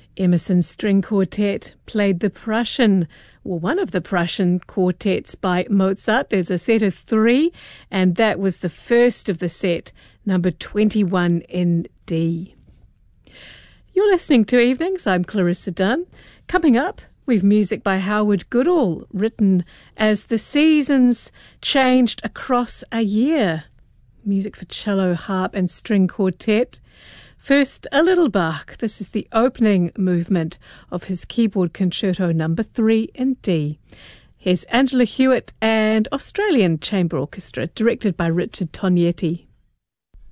Emerson String Quartet played the Prussian, well, one of the Prussian quartets by Mozart. There's a set of 3, and that was the first of the set, number 21 in D. You're listening to Evenings. I'm Clarissa Dunn. Coming up, we've music by Howard Goodall, written as the seasons changed across a year. Music for cello, harp and string quartet. First, a little Bach. This is the opening movement of his keyboard concerto number 3 in D. Here's Angela Hewitt and Australian Chamber Orchestra, directed by Richard Tognetti.